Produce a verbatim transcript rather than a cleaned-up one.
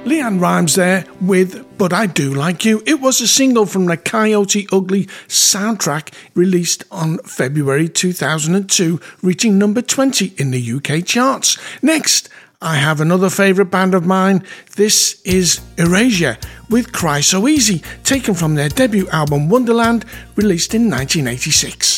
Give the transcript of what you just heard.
LeAnn Rimes there with But I Do Like You. It was a single from the Coyote Ugly soundtrack released on February two thousand two, reaching number twenty in the U K charts. Next, I have another favourite band of mine. This is Erasure with Cry So Easy, taken from their debut album Wonderland, released in nineteen eighty-six.